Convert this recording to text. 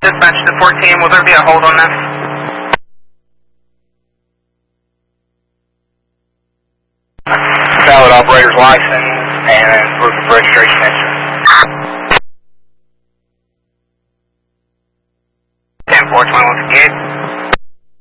Dispatch to 14, will there be a hold on this? Valid operator's license and proof of registration insurance. 10-4, 2158.